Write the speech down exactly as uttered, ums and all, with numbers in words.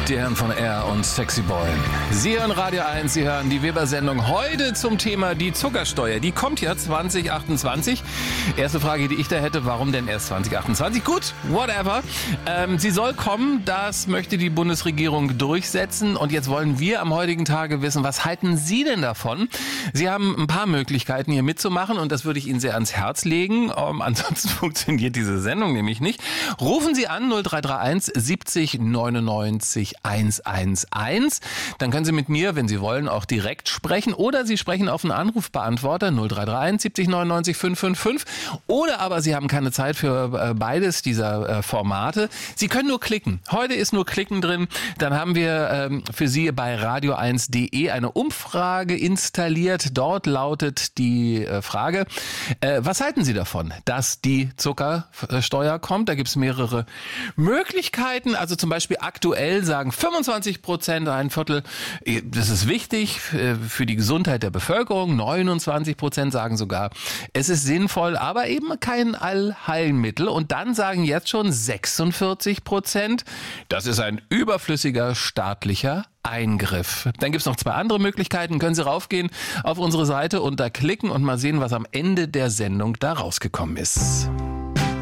Die Herren von Air und Sexy Boy. Sie hören Radio eins, Sie hören die Weber-Sendung heute zum Thema die Zuckersteuer. Die kommt ja zwanzig achtundzwanzig. Erste Frage, die ich da hätte, warum denn erst zwanzig achtundzwanzig? Gut, whatever. Ähm, sie soll kommen, das möchte die Bundesregierung durchsetzen. Und jetzt wollen wir am heutigen Tage wissen, was halten Sie denn davon? Sie haben ein paar Möglichkeiten, hier mitzumachen und das würde ich Ihnen sehr ans Herz legen. Ähm, ansonsten funktioniert diese Sendung nämlich nicht. Rufen Sie an null drei drei eins siebzig neunundneunzig hundertundzehn. Dann können Sie mit mir, wenn Sie wollen, auch direkt sprechen oder Sie sprechen auf einen Anrufbeantworter null drei drei eins siebzig neunundneunzig fünfhundertfünfundfünfzig oder aber Sie haben keine Zeit für beides dieser Formate. Sie können nur klicken. Heute ist nur Klicken drin. Dann haben wir ähm, für Sie bei radio eins punkt de eine Umfrage installiert. Dort lautet die äh, Frage, äh, was halten Sie davon, dass die Zuckersteuer kommt? Da gibt es mehrere Möglichkeiten. Also zum Beispiel aktuell sagen fünfundzwanzig Prozent, ein Viertel, das ist wichtig für die Gesundheit der Bevölkerung. neunundzwanzig Prozent sagen sogar, es ist sinnvoll, aber eben kein Allheilmittel. Und dann sagen jetzt schon sechsundvierzig Prozent, das ist ein überflüssiger staatlicher Eingriff. Dann gibt es noch zwei andere Möglichkeiten. Können Sie raufgehen auf unsere Seite und da klicken und mal sehen, was am Ende der Sendung da rausgekommen ist.